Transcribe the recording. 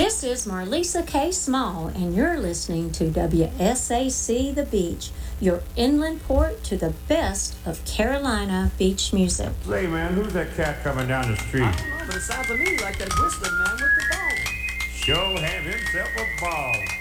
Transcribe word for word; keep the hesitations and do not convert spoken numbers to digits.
This is Marlisa K. Small, and you're listening to W S A C The Beach, your inland port to the best of Carolina beach music. Say, man, who's that cat coming down the street? I don't know, but it sounds to me like that whistling man with the ball. Sure have himself a ball.